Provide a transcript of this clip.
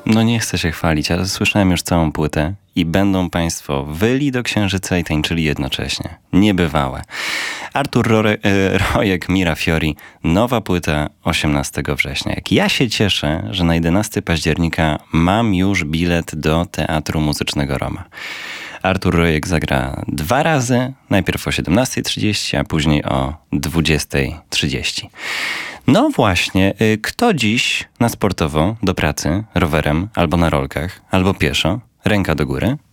No nie chcę się chwalić, ale słyszałem już całą płytę i będą państwo wyli do księżyca i tańczyli jednocześnie. Niebywałe. Artur Rojek, Mira Fiori, nowa płyta 18 września. Jak ja się cieszę, że na 11 października mam już bilet do Teatru Muzycznego Roma. Artur Rojek zagra 2 razy, najpierw o 17:30, a później o 20:30. No właśnie, kto dziś na sportowo do pracy, rowerem, albo na rolkach, albo pieszo? Ręka do góry.